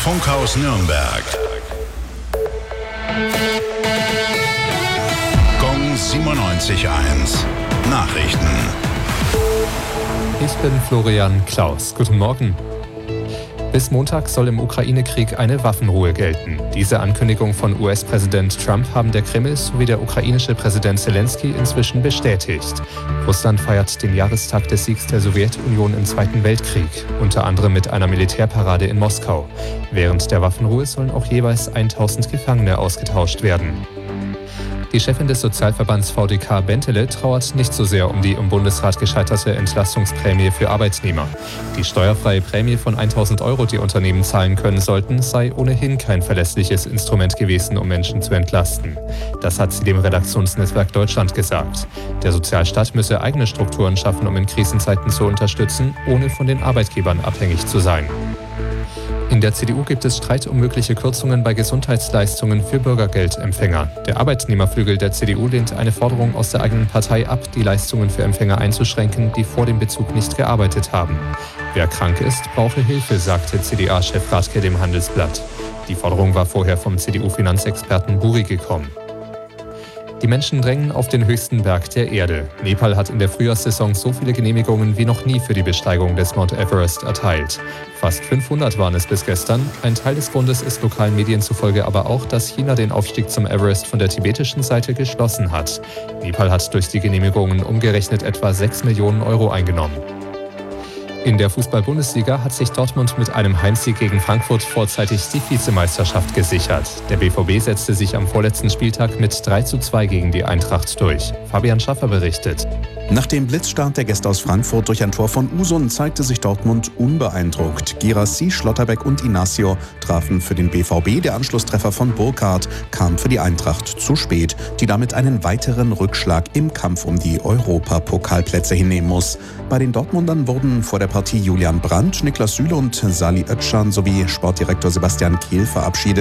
Funkhaus Nürnberg. Gong 97.1. Nachrichten. Ich bin Florian Klaus. Guten Morgen. Bis Montag soll im Ukraine-Krieg eine Waffenruhe gelten. Diese Ankündigung von US-Präsident Trump haben der Kreml sowie der ukrainische Präsident Zelensky inzwischen bestätigt. Russland feiert den Jahrestag des Siegs der Sowjetunion im Zweiten Weltkrieg, unter anderem mit einer Militärparade in Moskau. Während der Waffenruhe sollen auch jeweils 1000 Gefangene ausgetauscht werden. Die Chefin des Sozialverbands VDK Bentele trauert nicht so sehr um die im Bundesrat gescheiterte Entlastungsprämie für Arbeitnehmer. Die steuerfreie Prämie von 1.000 €, die Unternehmen zahlen können sollten, sei ohnehin kein verlässliches Instrument gewesen, um Menschen zu entlasten. Das hat sie dem Redaktionsnetzwerk Deutschland gesagt. Der Sozialstaat müsse eigene Strukturen schaffen, um in Krisenzeiten zu unterstützen, ohne von den Arbeitgebern abhängig zu sein. In der CDU gibt es Streit um mögliche Kürzungen bei Gesundheitsleistungen für Bürgergeldempfänger. Der Arbeitnehmerflügel der CDU lehnt eine Forderung aus der eigenen Partei ab, die Leistungen für Empfänger einzuschränken, die vor dem Bezug nicht gearbeitet haben. Wer krank ist, brauche Hilfe, sagte CDA-Chef Rathke dem Handelsblatt. Die Forderung war vorher vom CDU-Finanzexperten Buri gekommen. Die Menschen drängen auf den höchsten Berg der Erde. Nepal hat in der Frühjahrssaison so viele Genehmigungen wie noch nie für die Besteigung des Mount Everest erteilt. Fast 500 waren es bis gestern. Ein Teil des Grundes ist lokalen Medien zufolge aber auch, dass China den Aufstieg zum Everest von der tibetischen Seite geschlossen hat. Nepal hat durch die Genehmigungen umgerechnet etwa 6 Millionen € eingenommen. In der Fußball-Bundesliga hat sich Dortmund mit einem Heimsieg gegen Frankfurt vorzeitig die Vizemeisterschaft gesichert. Der BVB setzte sich am vorletzten Spieltag mit 3:2 gegen die Eintracht durch. Fabian Schaffer berichtet. Nach dem Blitzstart der Gäste aus Frankfurt durch ein Tor von Usun zeigte sich Dortmund unbeeindruckt. Guirassy, Schlotterbeck und Inacio trafen für den BVB. Der Anschlusstreffer von Burkhardt kam für die Eintracht zu spät, die damit einen weiteren Rückschlag im Kampf um die Europapokalplätze hinnehmen muss. Bei den Dortmundern wurden vor der Partie Julian Brandt, Niklas Süle und Salih Özcan sowie Sportdirektor Sebastian Kehl verabschiedet.